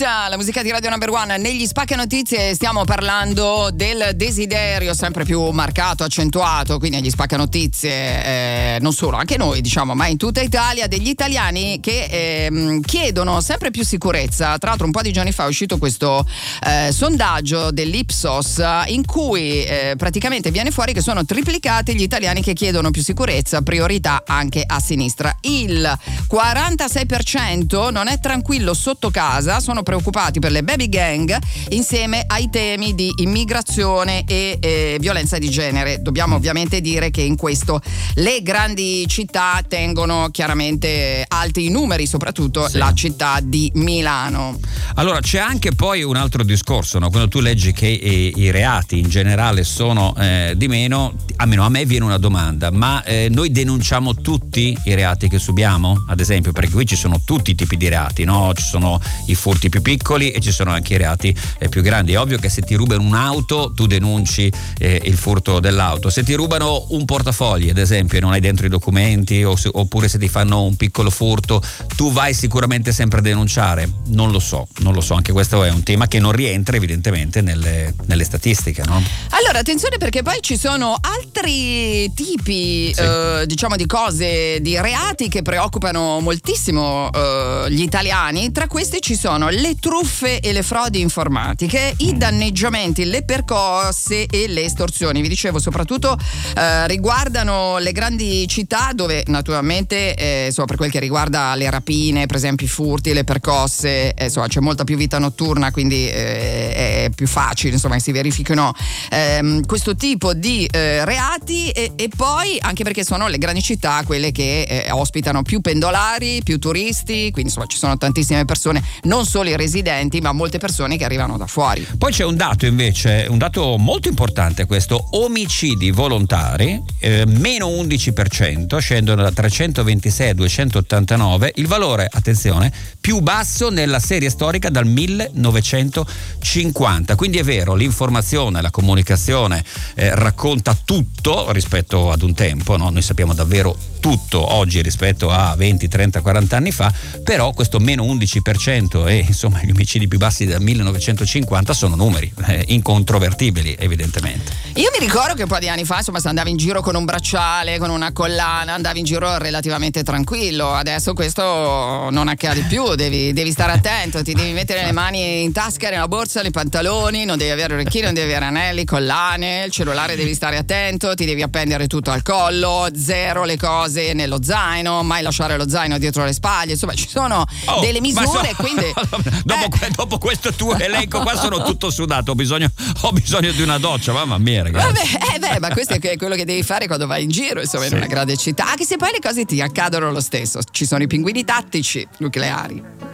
La musica di Radio Number One. Negli Spacca Notizie stiamo parlando del desiderio sempre più marcato, accentuato, quindi negli Spacca Notizie non solo, anche noi diciamo, ma in tutta Italia, degli italiani che chiedono sempre più sicurezza. Tra l'altro un po' di giorni fa è uscito questo sondaggio dell'Ipsos in cui praticamente viene fuori che sono triplicati gli italiani che chiedono più sicurezza, priorità anche a sinistra. Il 46% non è tranquillo sotto casa, sono preoccupati per le baby gang insieme ai temi di immigrazione e violenza di genere. Dobbiamo ovviamente dire che in questo le grandi città tengono chiaramente alti i numeri, soprattutto la città di Milano. Allora c'è anche poi un altro discorso, no? Quando tu leggi che i reati in generale sono di meno, almeno a me viene una domanda: ma noi denunciamo tutti i reati che subiamo? Ad esempio, perché qui ci sono tutti i tipi di reati, no? Ci sono i furti più piccoli e ci sono anche i reati più grandi. È ovvio che se ti rubano un'auto tu denunci il furto dell'auto. Se ti rubano un portafogli, ad esempio, e non hai dentro i documenti, oppure se ti fanno un piccolo furto, tu vai sicuramente sempre a denunciare? Non lo so, anche questo è un tema che non rientra evidentemente nelle statistiche, no? Allora attenzione, perché poi ci sono altri tipi diciamo di cose, di reati che preoccupano moltissimo gli italiani. Tra questi ci sono le truffe e le frodi informatiche, i danneggiamenti, le percosse e le estorsioni. Vi dicevo, soprattutto riguardano le grandi città, dove naturalmente insomma, per quel che riguarda le rapine, per esempio i furti, le percosse, insomma c'è molta più vita notturna, quindi è più facile insomma che si verifichino questo tipo di reati e poi anche perché sono le grandi città quelle che ospitano più pendolari, più turisti, quindi insomma ci sono tantissime persone, non solo i residenti ma molte persone che arrivano da fuori. Poi c'è un dato invece, un dato molto importante questo: omicidi volontari meno 11%, scendono da 326 a 289, il valore, attenzione, più basso nella serie storica dal 1950. Quindi è vero, l'informazione, la comunicazione racconta tutto rispetto ad un tempo, no? Noi sappiamo davvero tutto oggi rispetto a 20, 30, 40 anni fa, però questo meno 11% e insomma gli omicidi più bassi dal 1950 sono numeri incontrovertibili evidentemente. Io mi ricordo che un po' di anni fa insomma se andavi in giro con un bracciale, con una collana, andavi in giro relativamente tranquillo. Adesso questo non accade più, devi stare attento, ti devi mettere le mani in tasca, nella borsa, nei pantaloni, non devi avere orecchini, non devi avere anelli, collane, il cellulare devi stare attento, ti devi appendere tutto al collo, zero le cose nello zaino, mai lasciare lo zaino dietro le spalle, insomma ci sono delle misure, quindi dopo questo tuo elenco qua sono tutto sudato, ho bisogno di una doccia, mamma mia ragazzi. Vabbè, ma questo è quello che devi fare quando vai in giro insomma in una grande città, anche se poi le cose ti accadono lo stesso, ci sono i pinguini tattici nucleari.